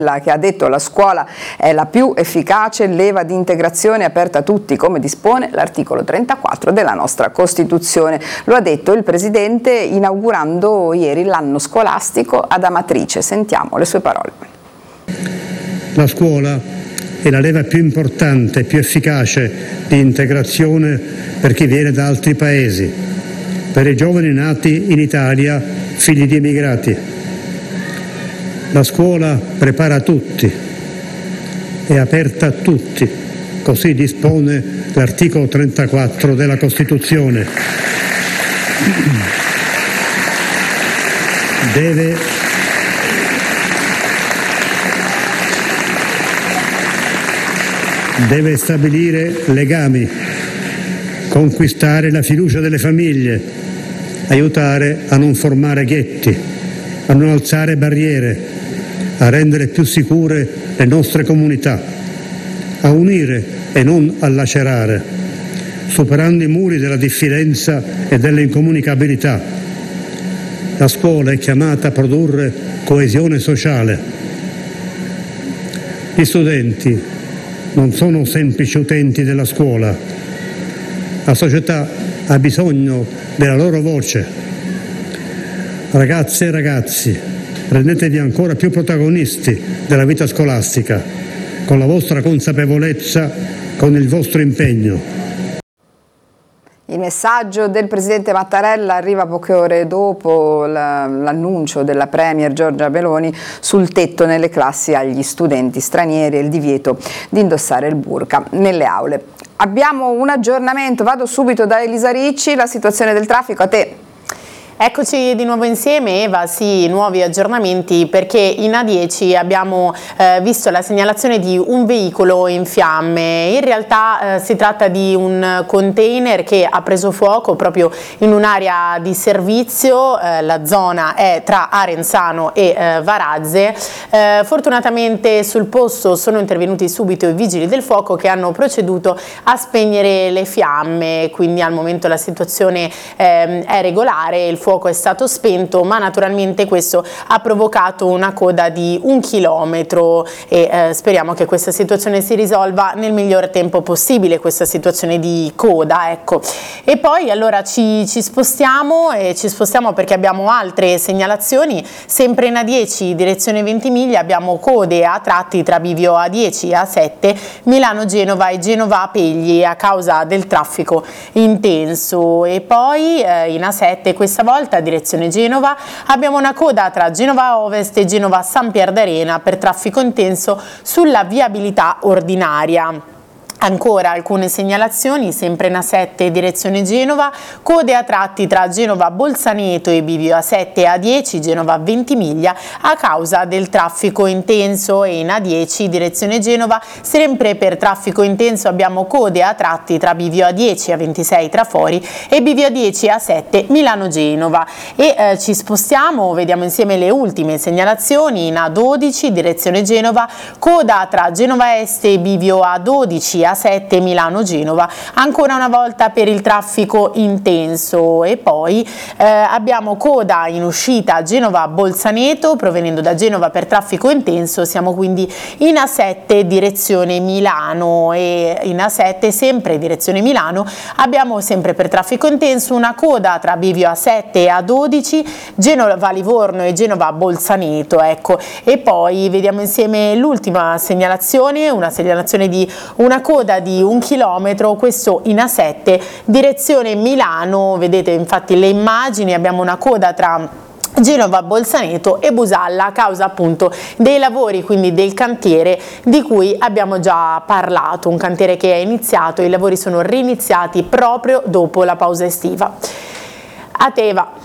che ha detto la scuola è la più efficace leva di integrazione aperta a tutti, come dispone l'articolo 34 della nostra Costituzione. Lo ha detto il Presidente inaugurando ieri l'anno scolastico ad Amatrice. Sentiamo le sue parole. La scuola è la leva più importante e più efficace di integrazione per chi viene da altri paesi, per i giovani nati in Italia, figli di immigrati. La scuola prepara tutti, è aperta a tutti, così dispone l'articolo 34 della Costituzione. Deve stabilire legami, conquistare la fiducia delle famiglie, aiutare a non formare ghetti, a non alzare barriere, a rendere più sicure le nostre comunità, a unire e non a lacerare, superando i muri della diffidenza e dell'incomunicabilità. La scuola è chiamata a produrre coesione sociale. Gli studenti non sono semplici utenti della scuola. La società ha bisogno della loro voce. Ragazze e ragazzi, rendetevi ancora più protagonisti della vita scolastica, con la vostra consapevolezza, con il vostro impegno. Il messaggio del Presidente Mattarella arriva poche ore dopo l'annuncio della Premier Giorgia Meloni sul tetto nelle classi agli studenti stranieri e il divieto di indossare il burqa nelle aule. Abbiamo un aggiornamento, vado subito da Elisa Ricci, la situazione del traffico, a te. Eccoci di nuovo insieme, Eva, sì, nuovi aggiornamenti perché in A10 abbiamo visto la segnalazione di un veicolo in fiamme. In realtà si tratta di un container che ha preso fuoco proprio in un'area di servizio, la zona è tra Arenzano e Varazze. Fortunatamente sul posto sono intervenuti subito i vigili del fuoco che hanno proceduto a spegnere le fiamme, quindi al momento la situazione è regolare, il fuoco è stato spento, ma naturalmente questo ha provocato una coda di 1 chilometro e speriamo che questa situazione si risolva nel miglior tempo possibile, questa situazione di coda, ecco. E poi allora ci spostiamo perché abbiamo altre segnalazioni, sempre in A10 direzione Ventimiglia abbiamo code a tratti tra bivio A10 e A7 Milano-Genova e Genova-Pegli a causa del traffico intenso. E poi in A7 questa volta direzione Genova abbiamo una coda tra Genova Ovest e Genova San Pier d'Arena per traffico intenso sulla viabilità ordinaria. Ancora alcune segnalazioni, sempre in A7 direzione Genova, code a tratti tra Genova Bolzaneto e bivio A7 e A10 Genova Ventimiglia a causa del traffico intenso. E in A10 direzione Genova sempre per traffico intenso abbiamo code a tratti tra bivio A10 e A26 Trafori e bivio A10 e A7 Milano-Genova. E ci spostiamo, vediamo insieme le ultime segnalazioni. In A12 direzione Genova, coda tra Genova Est e bivio A12 A7 Milano-Genova, ancora una volta per il traffico intenso. E poi abbiamo coda in uscita Genova-Bolzaneto provenendo da Genova per traffico intenso, siamo quindi in A7 direzione Milano. E in A7 sempre direzione Milano abbiamo sempre per traffico intenso una coda tra bivio A7 e A12 Genova-Livorno e Genova-Bolzaneto, ecco. E poi vediamo insieme l'ultima segnalazione, una segnalazione di una coda di 1 chilometro, questo in A7 direzione Milano. Vedete infatti le immagini, abbiamo una coda tra Genova, Bolzaneto e Busalla a causa appunto dei lavori, quindi del cantiere di cui abbiamo già parlato, un cantiere che è iniziato, i lavori sono riniziati proprio dopo la pausa estiva. A te, Eva.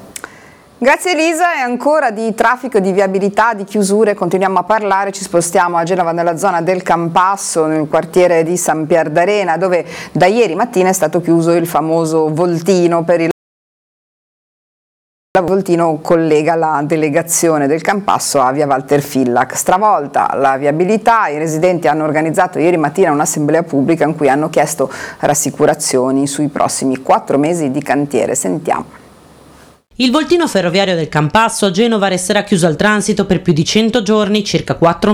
Grazie Elisa, e ancora di traffico, di viabilità, di chiusure continuiamo a parlare, ci spostiamo a Genova nella zona del Campasso, nel quartiere di San Pier d'Arena, dove da ieri mattina è stato chiuso il famoso voltino per il voltino collega la delegazione del Campasso a via Walter Fillac. Stravolta la viabilità, i residenti hanno organizzato ieri mattina un'assemblea pubblica in cui hanno chiesto rassicurazioni sui prossimi 4 mesi di cantiere. Sentiamo. Il voltino ferroviario del Campasso a Genova resterà chiuso al transito per più di 100 giorni, circa 4